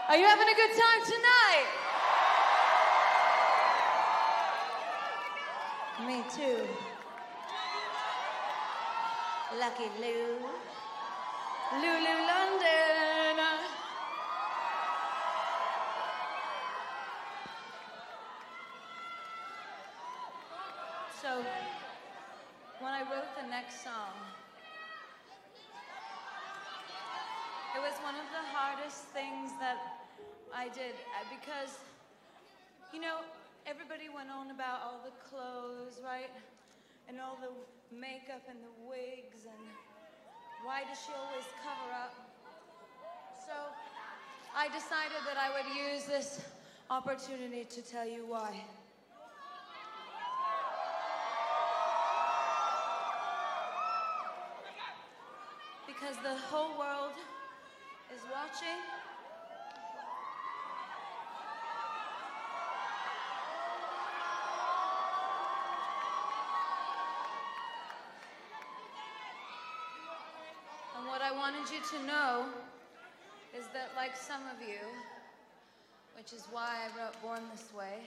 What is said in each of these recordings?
Are you having a good time tonight? Me too. Lucky Lou. Lulu London. So, when I wrote the next song, it was one of the hardest things that I did because, you know, everybody went on about all the clothes, right? And all the makeup and the wigs and why does she always cover up? So I decided that I would use this opportunity to tell you why. Because the whole world is watching. And what I wanted you to know is that, like some of you, which is why I wrote Born This Way,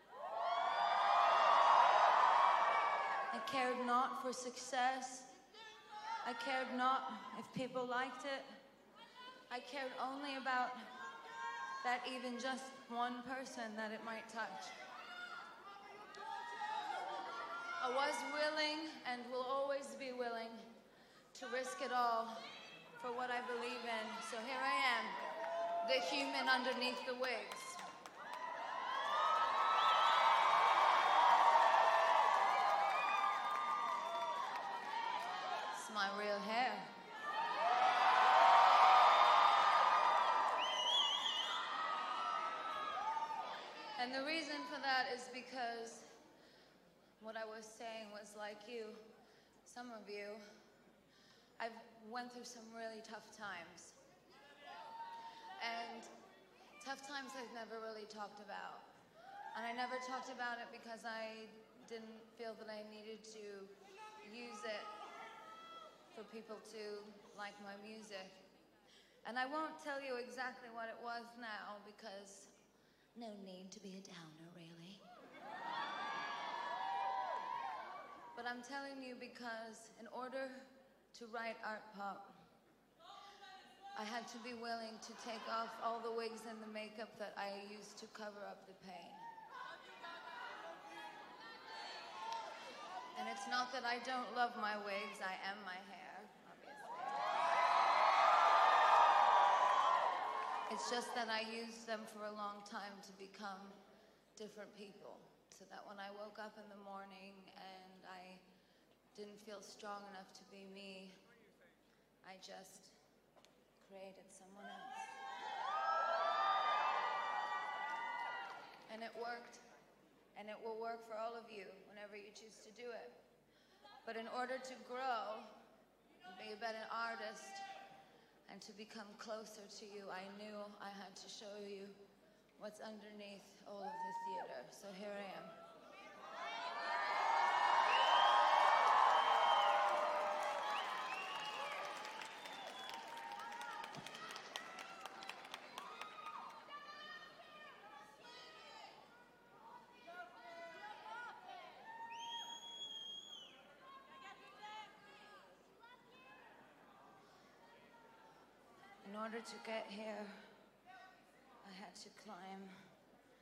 I cared not for success. I cared not if people liked it. I cared only about that even just one person that it might touch. I was willing and will always be willing to risk it all for what I believe in. So here I am, the human underneath the wigs. It's my real hair. And the reason for that is because what I was saying was, like you, some of you, I've went through some really tough times. And tough times I've never really talked about. And I never talked about it because I didn't feel that I needed to use it for people to like my music. And I won't tell you exactly what it was now because no need to be a downer, really. But I'm telling you because in order to write art pop, I had to be willing to take off all the wigs and the makeup that I used to cover up the pain. And it's not that I don't love my wigs, I am my hair, obviously. It's just that I used them for a long time to become different people, so that when I woke up in the morning and I didn't feel strong enough to be me, I just created someone else. And it worked, and it will work for all of you whenever you choose to do it. But in order to grow, and be a better artist, and to become closer to you, I knew I had to show you what's underneath all of the theater. So here I am. In order to get here, I had to climb